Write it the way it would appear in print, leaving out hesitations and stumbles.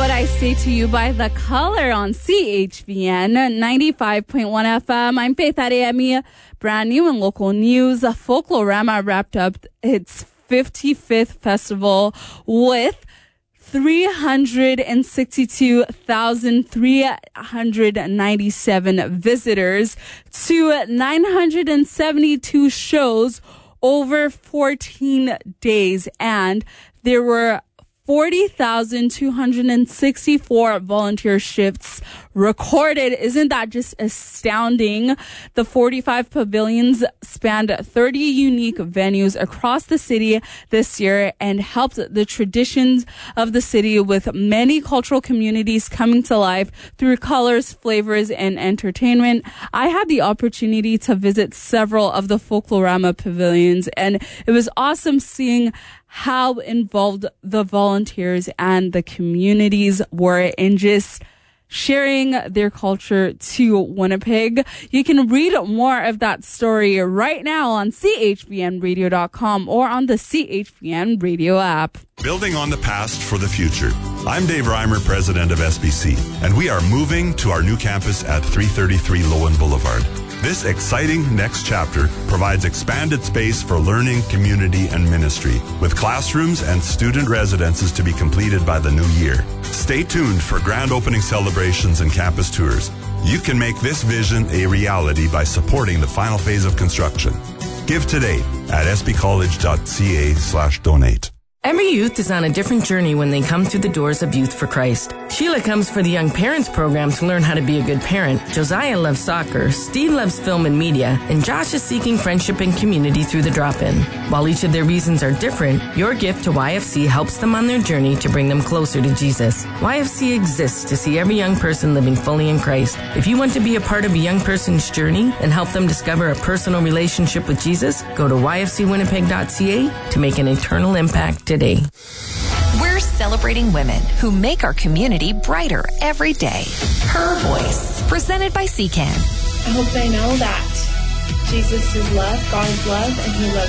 What I Say to You by The Color on CHVN 95.1 FM. I'm Faith Adeyemi. Brand new and local news. Folklorama wrapped up its 55th festival with 362,397 visitors to 972 shows over 14 days. And there were 40,264 volunteer shifts recorded. Isn't that just astounding? The 45 pavilions spanned 30 unique venues across the city this year and helped the traditions of the city, with many cultural communities coming to life through colors, flavors, and entertainment. I had the opportunity to visit several of the Folklorama pavilions, and it was awesome seeing how involved the volunteers and the communities were in just sharing their culture to Winnipeg. You can read more of that story right now on chvnradio.com or on the CHVN radio app. Building on the past for the future. I'm Dave Reimer, president of SBC, and we are moving to our new campus at 333 Lowen Boulevard. This exciting next chapter provides expanded space for learning, community, and ministry, with classrooms and student residences to be completed by the new year. Stay tuned for grand opening celebrations and campus tours. You can make this vision a reality by supporting the final phase of construction. Give today at sbcollege.ca/donate. Every youth is on a different journey when they come through the doors of Youth for Christ. Sheila comes for the Young Parents program to learn how to be a good parent. Josiah loves soccer, Steve loves film and media, and Josh is seeking friendship and community through the drop-in. While each of their reasons are different, your gift to YFC helps them on their journey to bring them closer to Jesus. YFC exists to see every young person living fully in Christ. If you want to be a part of a young person's journey and help them discover a personal relationship with Jesus, go to yfcwinnipeg.ca to make an eternal impact today. We're celebrating women who make our community brighter every day. Her Voice, presented by CCAN. I hope they know that Jesus is love, God is love, and He loves